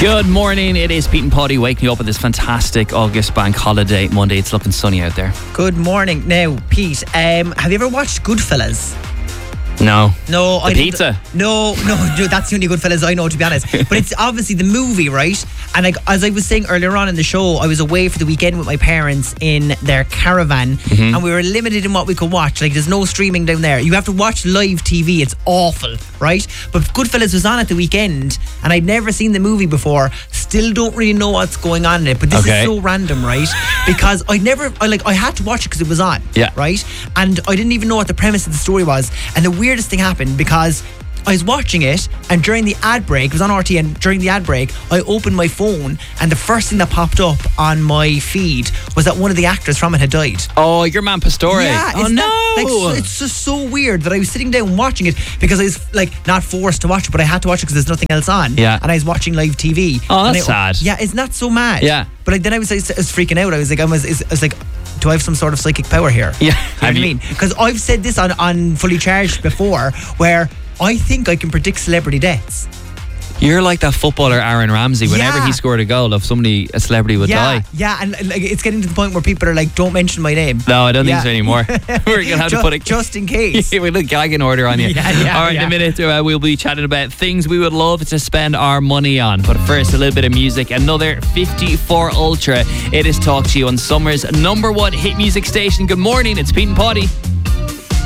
Good morning, it is Pete and Poddy waking you up on this fantastic August bank holiday Monday. It's looking sunny out there. Good morning. Now, Pete, have you ever watched Goodfellas? No. The pizza? No, that's the only Goodfellas I know, to be honest. But it's obviously the movie, right? And like, as I was saying earlier on in the show, I was away for the weekend with my parents in their caravan, and we were limited in what we could watch. Like, there's no streaming down there. You have to watch live TV. It's awful, right? But Goodfellas was on at the weekend, and I'd never seen the movie before. Still don't really know what's going on in it. But this is so random, right? Because I had to watch it because it was on, right? And I didn't even know what the premise of the story was. And the weirdest thing happened because I was watching it, and during the ad break, it was on RT, and during the ad break, I opened my phone, and the first thing that popped up on my feed was that one of the actors from it had died. Oh, your man Pastore. Yeah. Oh, no. It's just so weird that I was sitting down watching it because I was like not forced to watch it, but I had to watch it because there's nothing else on. Yeah. And I was watching live TV. Oh, that's sad. Yeah, isn't that so mad? Yeah. But like, then I was freaking out. I was like, do I have some sort of psychic power here? Yeah. You know what I mean? Because I've said this on Fully Charged before, where I think I can predict celebrity deaths. You're like that footballer Aaron Ramsey. Whenever he scored a goal, a celebrity would die. Yeah, and like, it's getting to the point where people are like, don't mention my name. No, I don't think so anymore. We're going to have to put it just in case. We'll put a gag in order on you. All right, in a minute, we'll be chatting about things we would love to spend our money on. But first, a little bit of music. Another 54 Ultra. It is Talk to You on Summer's #1 hit music station. Good morning, it's Pete and Poddy.